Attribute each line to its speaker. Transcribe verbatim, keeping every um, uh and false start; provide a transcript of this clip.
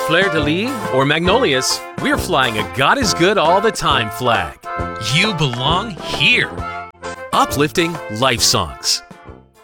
Speaker 1: fleur-de-lis or magnolias, we're flying a God is good all the time flag.
Speaker 2: You belong here.
Speaker 1: Uplifting life songs.